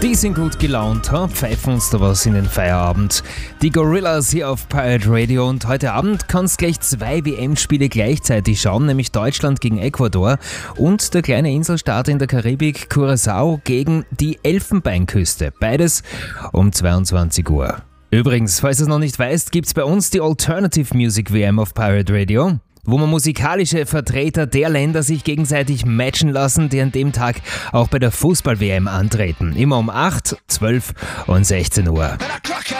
Die sind gut gelaunt, pfeifen uns da was in den Feierabend. Die Gorillas hier auf Pirate Radio und heute Abend kannst gleich 2 WM-Spiele gleichzeitig schauen, nämlich Deutschland gegen Ecuador und der kleine Inselstaat in der Karibik Curaçao gegen die Elfenbeinküste. Beides um 22 Uhr. Übrigens, falls du es noch nicht weißt, gibt's bei uns die Alternative Music WM auf Pirate Radio, wo man musikalische Vertreter der Länder sich gegenseitig matchen lassen, die an dem Tag auch bei der Fußball-WM antreten. Immer um 8, 12 und 16 Uhr.